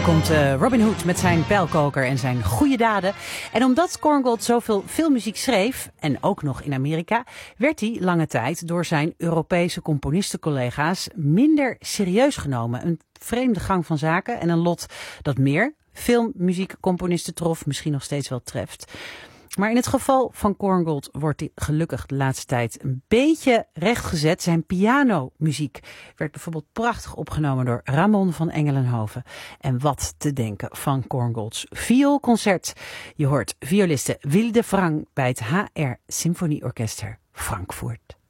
Komt Robin Hood met zijn pijlkoker en zijn goede daden. En omdat Korngold zoveel filmmuziek schreef, en ook nog in Amerika, werd hij lange tijd door zijn Europese componistencollega's minder serieus genomen. Een vreemde gang van zaken en een lot dat meer filmmuziekcomponisten trof, misschien nog steeds wel treft. Maar in het geval van Korngold wordt hij gelukkig de laatste tijd een beetje rechtgezet. Zijn pianomuziek werd bijvoorbeeld prachtig opgenomen door Ramon van Engelenhoven. En wat te denken van Korngolds vioolconcert. Je hoort violiste Wilde Frank bij het HR Symfonieorkester Frankfurt.